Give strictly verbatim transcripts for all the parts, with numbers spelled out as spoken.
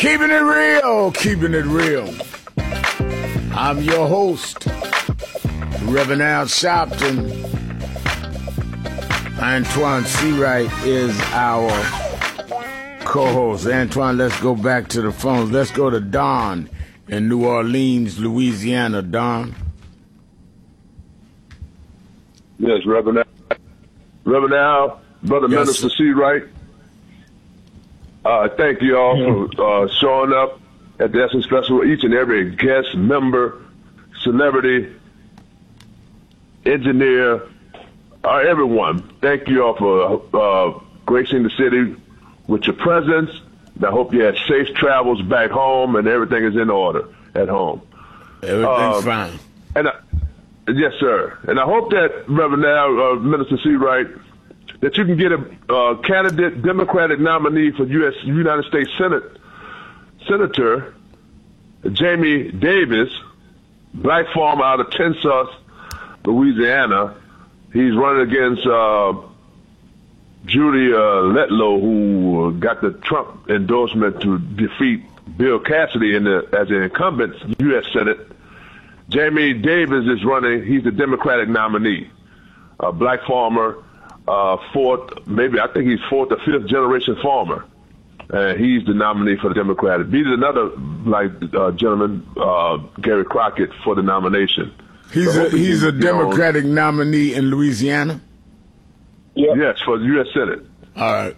Keeping it real, keeping it real. I'm your host, Reverend Al Sharpton. Antoine Seawright is our co-host. Antoine, let's go back to the phones. Let's go to Don in New Orleans, Louisiana. Don. Yes, Reverend Al. Reverend Al, Brother Yes, Minister sir. Seawright. Uh, thank you all for uh, showing up at the Essence Festival. Each and every guest, member, celebrity, engineer, uh, everyone. Thank you all for uh, gracing the city with your presence. I hope you had safe travels back home and everything is in order at home. Everything's Um, fine. And I, yes, sir. And I hope that, Reverend Al, uh, Minister Seawright, that you can get a uh, candidate, Democratic nominee for U S United States Senate, Senator Jamie Davis, black farmer out of Tensas, Louisiana. He's running against uh, Judy uh, Letlow, who got the Trump endorsement to defeat Bill Cassidy in the, as an incumbent U S Senate. Jamie Davis is running. He's the Democratic nominee, a black farmer. Uh, fourth, maybe I think he's fourth or fifth generation farmer, and he's the nominee for the Democratic. Beat another black uh, gentleman, uh, Gary Crockett, for the nomination. He's So a, he's a you know, Democratic nominee in Louisiana? Yes, for the U S Senate. All right.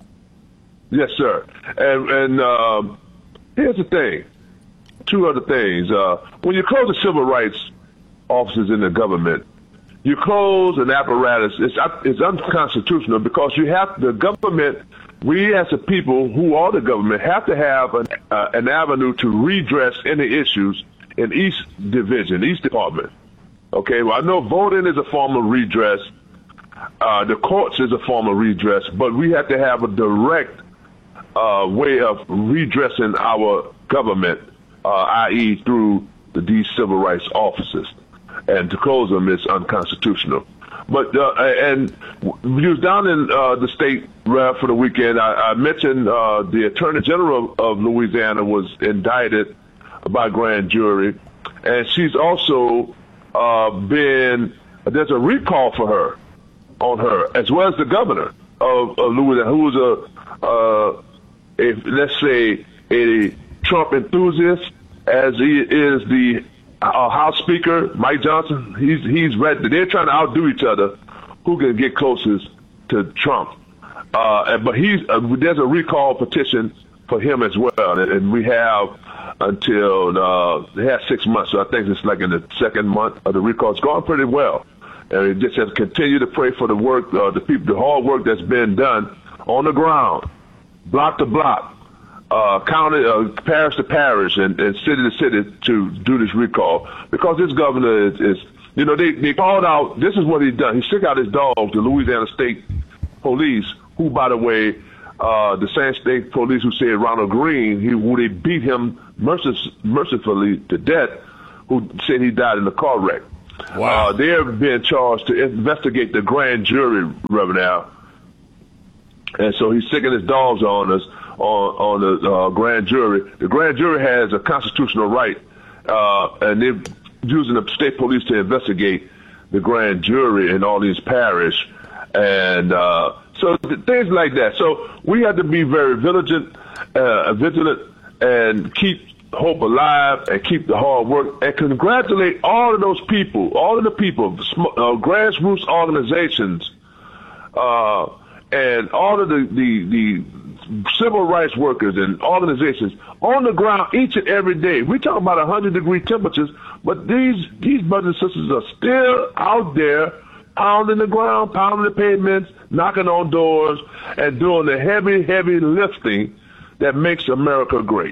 Yes, sir. And and um, here's the thing. Two other things. Uh, when you close the civil rights offices in the government, you close an apparatus. It's it's unconstitutional because you have the government. We as the people who are the government have to have an uh, an avenue to redress any issues in each division, each department. Okay. Well, I know voting is a form of redress. Uh, the courts is a form of redress, but we have to have a direct uh, way of redressing our government, uh, that is, through the, these civil rights offices. And to close them is unconstitutional. But uh, and we was down in uh, the state uh, for the weekend. I, I mentioned uh, the Attorney General of Louisiana was indicted by grand jury, and she's also uh, been there's a recall for her on her, as well as the governor of, of Louisiana, who was a, uh, a let's say a Trump enthusiast, as he is the Uh, House Speaker Mike Johnson. He's he's ready. They're trying to outdo each other. Who can get closest to Trump? Uh, but he's uh, there's a recall petition for him as well, and, and we have until uh, they have six months. So I think it's like in the second month of the recall. It's going pretty well, and it just has to continue to pray for the work, uh, the people, the hard work that's been done on the ground, block to block. Uh, county, uh, parish to parish, and, and city to city to do this recall, because this governor is, is you know, they, they called out. This is what he's done. He took out his dog, the Louisiana State Police, who, by the way, uh, the same state police who said Ronald Green, he, who they beat him mercil- mercifully to death, who said he died in a car wreck. Wow. Uh, they're being charged to investigate the grand jury, Reverend Al. And so he's sticking his dogs on us. On, on the uh, grand jury. The grand jury has a constitutional right, uh, and they're using the state police to investigate the grand jury in all these parish, and uh, so th- things like that. So we have to be very vigilant, uh, vigilant, and keep hope alive, and keep the hard work, and congratulate all of those people, all of the people, sm- uh, grassroots organizations, uh, and all of the the, the civil rights workers and organizations on the ground each and every day. We talk about one hundred degree temperatures, but these these brothers and sisters are still out there pounding the ground, pounding the pavements, knocking on doors, and doing the heavy, heavy lifting that makes America great.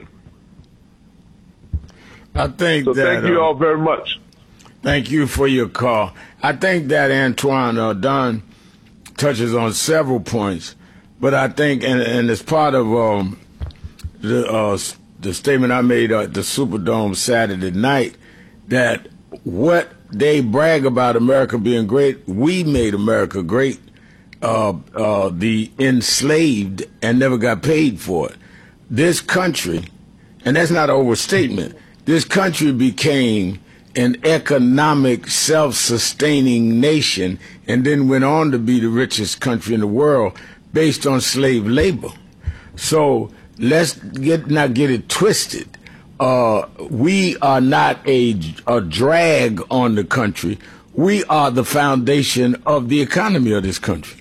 I think so that. Thank you uh, all very much. Thank you for your call. I think that Antoine uh, Don touches on several points. But I think, and, and as part of um, the uh, the statement I made at the Superdome Saturday night, that what they brag about America being great, we made America great. Uh, uh, the enslaved and never got paid for it. This country and that's not an overstatement, this country became an economic, self-sustaining nation and then went on to be the richest country in the world based on slave labor. So let's get not get it twisted. Uh, we are not a, a drag on the country. We are the foundation of the economy of this country.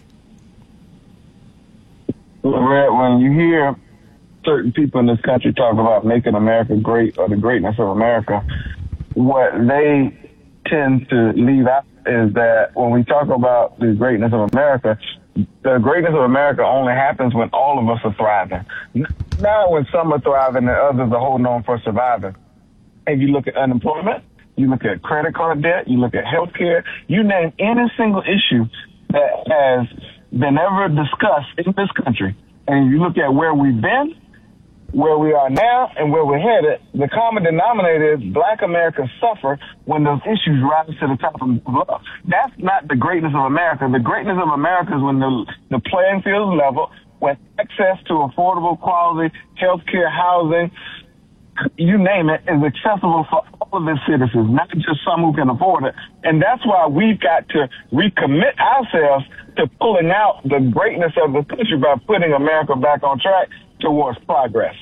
When you hear certain people in this country talk about making America great or the greatness of America, what they tend to leave out is that when we talk about the greatness of America, the greatness of America only happens when all of us are thriving. Not when some are thriving and others are holding on for surviving. If you look at unemployment, you look at credit card debt, you look at health care, you name any single issue that has been ever discussed in this country, and you look at where we've been, where we are now, and where we're headed, the common denominator is Black Americans suffer when those issues rise to the top of the block. That's not the greatness of America. The greatness of America is when the, the playing field is level, when access to affordable, quality health care, housing, you name it, is accessible for all of its citizens, not just some who can afford it. And that's why we've got to recommit ourselves to pulling out the greatness of the country by putting America back on track towards progress.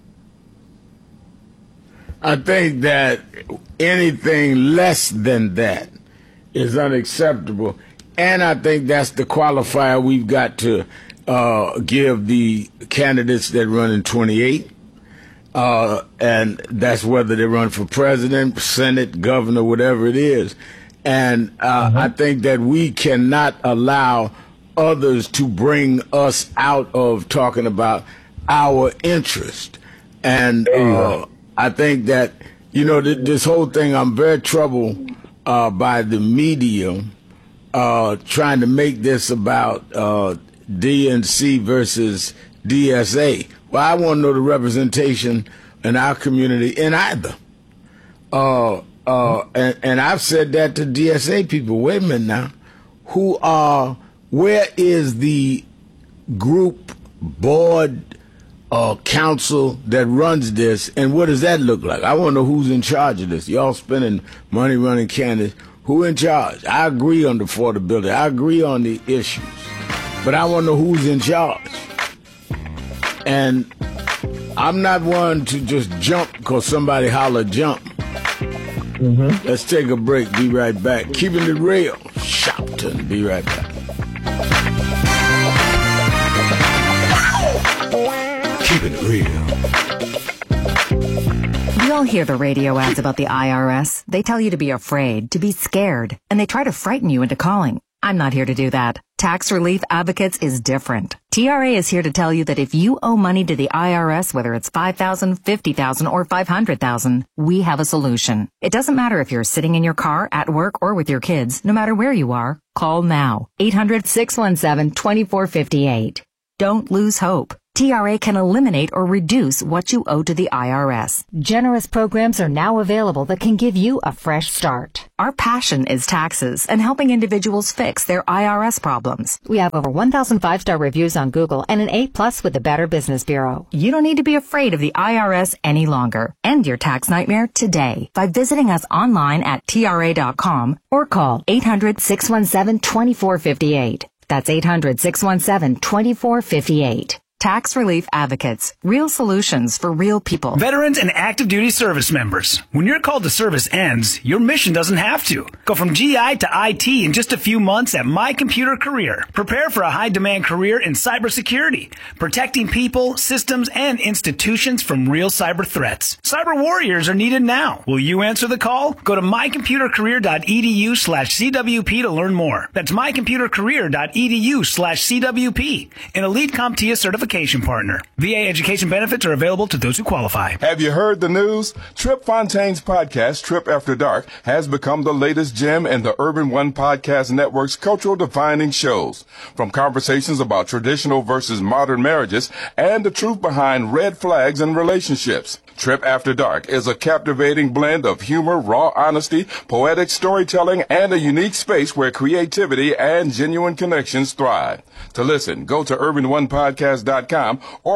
I think that anything less than that is unacceptable. And I think that's the qualifier we've got to uh, give the candidates that run in twenty-eight. Uh, and that's whether they run for president, senate, governor, whatever it is. And uh, mm-hmm. I think that we cannot allow others to bring us out of talking about our interest. And uh, I think that, you know, th- this whole thing, I'm very troubled uh, by the media uh, trying to make this about uh, D N C versus D S A. Well, I want to know the representation in our community in either. Uh, uh, and, and I've said that to D S A people. Wait a minute now. Who are, where is the group, board, uh, council that runs this, and what does that look like? I want to know who's in charge of this. Y'all spending money running candidates. Who in charge? I agree on the affordability. I agree on the issues. But I want to know who's in charge. And I'm not one to just jump because somebody holler jump. Mm-hmm. Let's take a break. Be right back. Keeping it real. Shouting. Be right back. Keeping it real. We all hear the radio ads about the I R S. They tell you to be afraid, to be scared, and they try to frighten you into calling. I'm not here to do that. Tax Relief Advocates is different. T R A is here to tell you that if you owe money to the I R S, whether it's five thousand dollars, fifty thousand dollars, or five hundred thousand dollars, we have a solution. It doesn't matter if you're sitting in your car, at work, or with your kids. No matter where you are, call now. eight hundred, six one seven, two four five eight. Don't lose hope. T R A can eliminate or reduce what you owe to the I R S. Generous programs are now available that can give you a fresh start. Our passion is taxes and helping individuals fix their I R S problems. We have over one thousand five-star reviews on Google and an A plus with the Better Business Bureau. You don't need to be afraid of the I R S any longer. End your tax nightmare today by visiting us online at T R A dot com or call eight hundred, six one seven, two four five eight. That's eight hundred, six one seven, two four five eight. Tax Relief Advocates. Real solutions for real people. Veterans and active duty service members. When your call to service ends, your mission doesn't have to. Go from G I to I T in just a few months at My Computer Career. Prepare for a high-demand career in cybersecurity, protecting people, systems, and institutions from real cyber threats. Cyber warriors are needed now. Will you answer the call? Go to mycomputercareer.edu slash CWP to learn more. That's mycomputercareer.edu slash CWP. An Elite CompTIA certification partner. V A education benefits are available to those who qualify. Have you heard the news? Trip Fontaine's podcast, Trip After Dark, has become the latest gem in the Urban One Podcast Network's cultural defining shows. From conversations about traditional versus modern marriages and the truth behind red flags in relationships. Trip After Dark is a captivating blend of humor, raw honesty, poetic storytelling, and a unique space where creativity and genuine connections thrive. To listen, go to urban one podcast dot com or find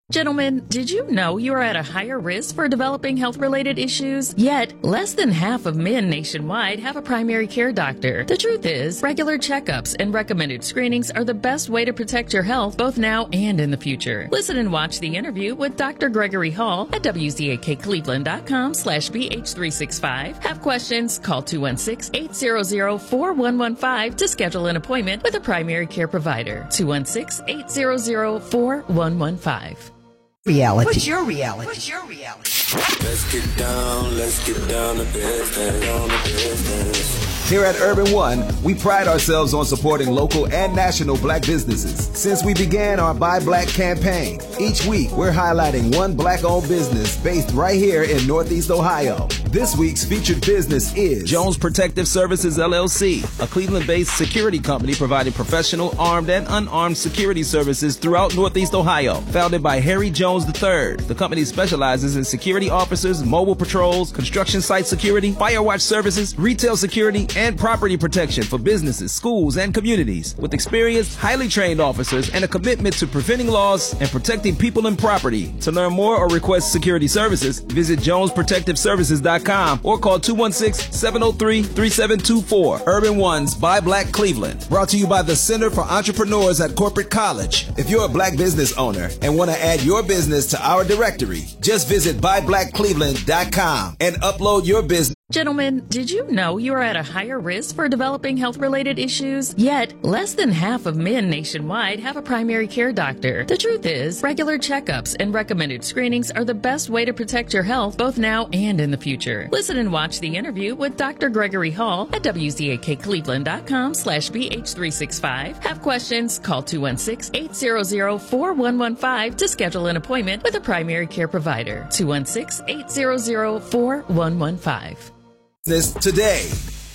Gentlemen, did you know you are at a higher risk for developing health-related issues? Yet, less than half of men nationwide have a primary care doctor. The truth is, regular checkups and recommended screenings are the best way to protect your health both now and in the future. Listen and watch the interview with Doctor Gregory Hall at W Z A K Cleveland dot com slash B H three sixty-five. Have questions? Call two one six, eight hundred, four one one five to schedule an appointment with a primary care provider. two one six, eight hundred, four one one five. Reality. What's your reality? What's your reality? Let's get down, let's get down to business, down to business. Here at Urban One, we pride ourselves on supporting local and national black businesses. Since we began our Buy Black campaign, each week we're highlighting one black-owned business based right here in Northeast Ohio. This week's featured business is Jones Protective Services, L L C, a Cleveland-based security company providing professional, armed, and unarmed security services throughout Northeast Ohio. Founded by Harry Jones the third, the company specializes in security officers, mobile patrols, construction site security, fire watch services, retail security, and property protection for businesses, schools, and communities. With experienced, highly trained officers and a commitment to preventing loss and protecting people and property. To learn more or request security services, visit jones protective services dot com or call two one six, seven oh three, three seven two four. Urban One's Buy Black Cleveland. Brought to you by the Center for Entrepreneurs at Corporate College. If you're a black business owner and want to add your business to our directory, just visit buy black cleveland dot com and upload your business. Gentlemen, did you know you are at a higher risk for developing health-related issues? Yet, less than half of men nationwide have a primary care doctor. The truth is, regular checkups and recommended screenings are the best way to protect your health both now and in the future. Listen and watch the interview with Doctor Gregory Hall at W Z A K Cleveland dot com slash B H three sixty-five. Have questions? Call two one six, eight hundred, four one one five to schedule an appointment with a primary care provider. two one six, eight hundred, four one one five. This today.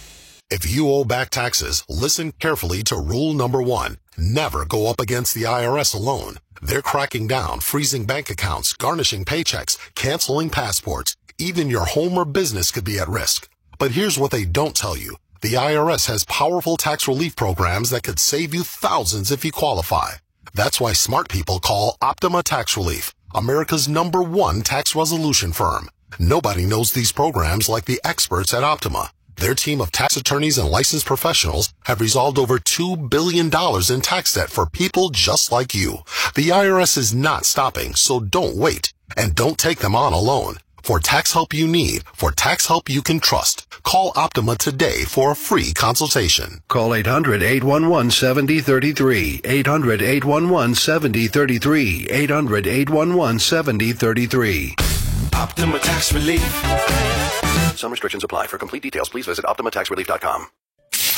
If you owe back taxes, listen carefully to rule number one. Never go up against the I R S alone. They're cracking down, freezing bank accounts, garnishing paychecks, canceling passports. Even your home or business could be at risk. But here's what they don't tell you. The I R S has powerful tax relief programs that could save you thousands if you qualify. That's why smart people call Optima Tax Relief, America's number one tax resolution firm. Nobody knows these programs like the experts at Optima. Their team of tax attorneys and licensed professionals have resolved over two billion dollars in tax debt for people just like you. The I R S is not stopping, so don't wait. And don't take them on alone. For tax help you need, for tax help you can trust, call Optima today for a free consultation. Call eight hundred, eight one one, seven oh three three, eight hundred, eight one one, seven oh three three, eight hundred, eight one one, seven oh three three. Optima Tax Relief. Some restrictions apply. For complete details, please visit optima tax relief dot com.